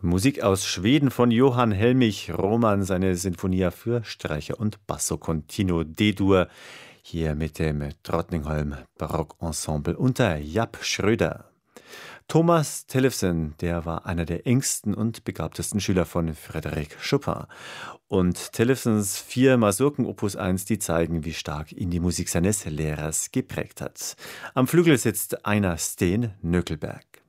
Musik aus Schweden von Johann Helmich Roman, seine Sinfonia für Streicher und Basso Continuo D-Dur, hier mit dem Drottningholm Barockensemble unter Japp Schröder. Thomas Tellefsen, der war einer der engsten und begabtesten Schüler von Frédéric Chopin. Und Tellefsens 4 Masurken Opus 1, die zeigen, wie stark ihn die Musik seines Lehrers geprägt hat. Am Flügel sitzt Einar Steen Nökelberg.